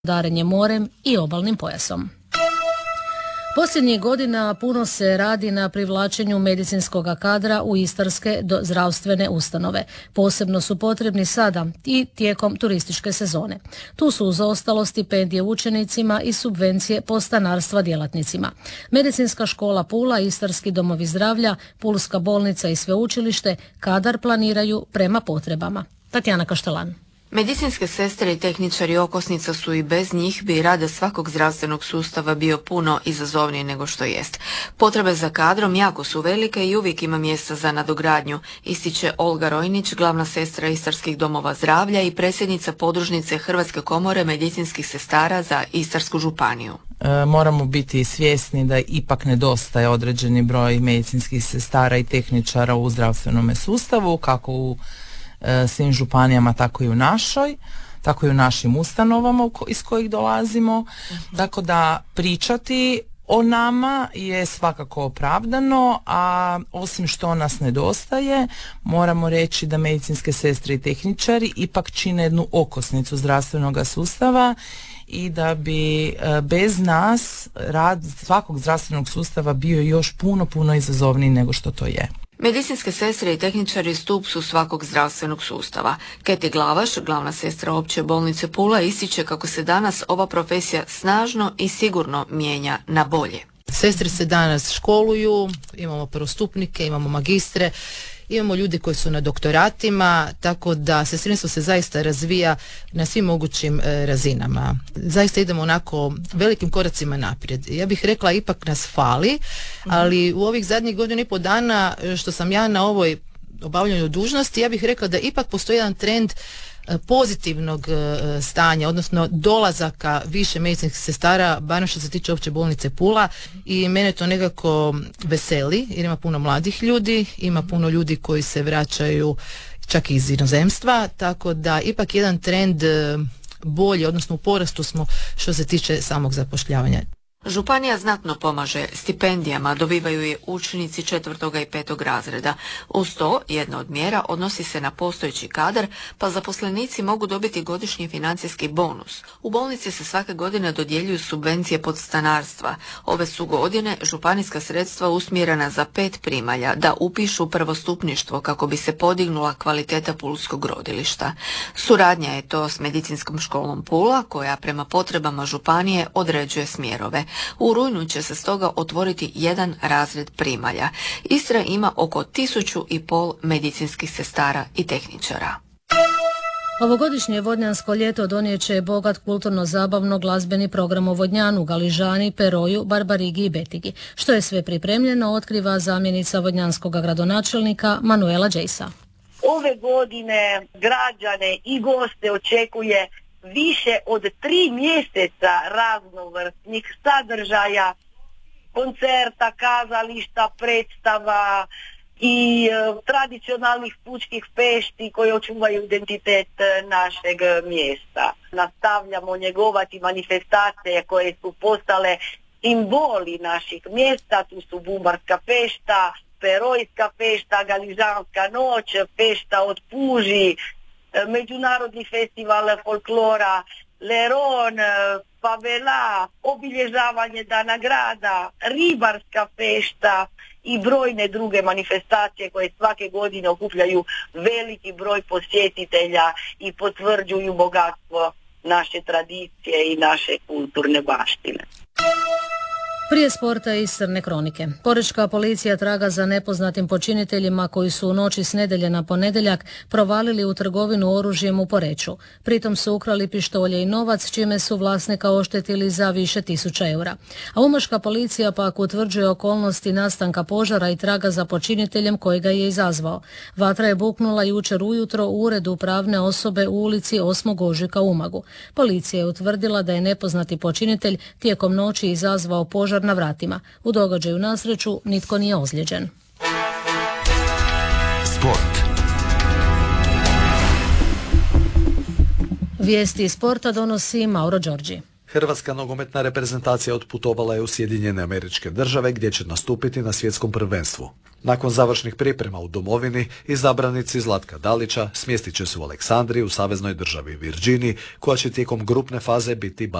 gospodarenje morem i obalnim pojasom. Posljednjih godina puno se radi na privlačenju medicinskog kadra u istarske zdravstvene ustanove. Posebno su potrebni sada i tijekom turističke sezone. Tu su uz ostalo stipendije učenicima i subvencije podstanarstva djelatnicima. Medicinska škola Pula, istarski domovi zdravlja, Pulska bolnica i sveučilište kadar planiraju prema potrebama. Tatjana Kaštelan. Medicinske sestre i tehničari okosnica su i bez njih bi rad svakog zdravstvenog sustava bio puno izazovniji nego što jest. Potrebe za kadrom jako su velike i uvijek ima mjesta za nadogradnju, ističe Olga Rojnić, glavna sestra istarskih domova zdravlja i predsjednica podružnice Hrvatske komore medicinskih sestara za Istarsku županiju. Moramo biti svjesni da ipak nedostaje određeni broj medicinskih sestara i tehničara u zdravstvenom sustavu, kako u svim županijama, tako i u našoj, tako i u našim ustanovama iz kojih dolazimo. Tako da pričati o nama je svakako opravdano, a osim što nas nedostaje, moramo reći da medicinske sestre i tehničari ipak čine jednu okosnicu zdravstvenog sustava i da bi bez nas rad svakog zdravstvenog sustava bio još puno izazovniji nego što to je. Medicinske sestre i tehničari stup su svakog zdravstvenog sustava. Keti Glavaš, glavna sestra opće bolnice Pula, ističe kako se danas ova profesija snažno i sigurno mijenja na bolje. Sestre se danas školuju, imamo prvostupnike, imamo magistre, imamo ljude koji su na doktoratima, tako da sestrinstvo se zaista razvija na svim mogućim razinama. Zaista idemo onako velikim koracima naprijed. Ja bih rekla ipak nas fali, ali u ovih zadnjih godinu i pol dana što sam ja na ovoj obavljanju dužnosti, ja bih rekla da ipak postoji jedan trend pozitivnog stanja, odnosno dolazaka više medicinskih sestara, barem što se tiče opće bolnice Pula, i mene to nekako veseli jer ima puno mladih ljudi, ima puno ljudi koji se vraćaju čak i iz inozemstva, tako da ipak jedan trend bolji, odnosno u porastu smo što se tiče samog zapošljavanja. Županija znatno pomaže stipendijama, dobivaju je učenici 4. i 5. razreda. Uz to, jedna od mjera odnosi se na postojeći kadar, pa zaposlenici mogu dobiti godišnji financijski bonus. U bolnici se svake godine dodjeljuju subvencije podstanarstva. Ove su godine županijska sredstva usmjerena za 5 primalja da upišu prvostupništvo kako bi se podignula kvaliteta pulskog rodilišta. Suradnja je to s medicinskom školom Pula, koja prema potrebama županije određuje smjerove. U rujnu će se stoga otvoriti jedan razred primalja. Istra ima oko 1500 medicinskih sestara i tehničara. Ovogodišnje Vodnjansko ljeto donijet će bogat kulturno-zabavno glazbeni program u Vodnjanu, Galižani, Peroju, Barbarigi i Betigi. Što je sve pripremljeno, otkriva zamjenica vodnjanskog gradonačelnika Manuela Đejsa. Ove godine građane i goste očekuje više od 3 mjeseca raznovrsnih sadržaja, koncerta, kazališta, predstava i tradicionalnih pučkih fešti koje očuvaju identitet našeg mjesta. Nastavljamo njegovati manifestacije koje su postale simboli naših mjesta, tu su Bumbarska fešta, Perojska fešta, Galižanska noć, fešta od puži, Međunarodni festival folklora, Leron, Favela, obilježavanje Dana grada, Ribarska fešta i brojne druge manifestacije koje svake godine okupljaju veliki broj posjetitelja i potvrđuju bogatstvo naše tradicije i naše kulturne baštine. Prije sporta i crne kronike. Porečka policija traga za nepoznatim počiniteljima koji su u noći s nedjelje na ponedjeljak provalili u trgovinu oružjem u Poreču. Pritom su ukrali pištolje i novac, čime su vlasnika oštetili za više tisuća eura. A umoška policija pak utvrđuje okolnosti nastanka požara i traga za počiniteljem koji ga je izazvao. Vatra je buknula jučer ujutro u uredu pravne osobe u ulici 8. ožujka u Umagu. Policija je utvrdila da je nepoznati počinitelj tijekom noći izazvao požar na vratima. U događaju nasreću nitko nije ozlijeđen. Sport. Vijesti iz sporta donosi Mauro Đorđi. Hrvatska nogometna reprezentacija otputovala je u Sjedinjene Američke Države gdje će nastupiti na svjetskom prvenstvu. Nakon završnih priprema u domovini, izabranici Zlatka Dalića smjestit će se u Aleksandriji u saveznoj državi Virginiji, koja će tijekom grupne faze biti